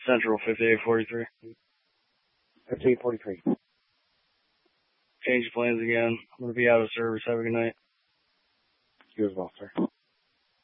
Central 5843. 5843. Change plans again. I'm going to be out of service. Have a good night. You as well, sir.